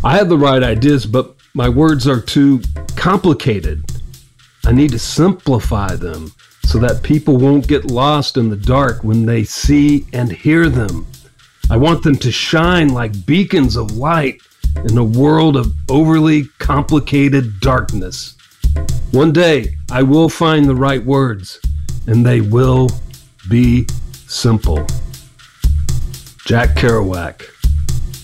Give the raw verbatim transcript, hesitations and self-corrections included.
I have the right ideas, but my words are too complicated. I need to simplify them so that people won't get lost in the dark when they see and hear them. I want them to shine like beacons of light in a world of overly complicated darkness. One day, I will find the right words, and they will be simple. Jack Kerouac.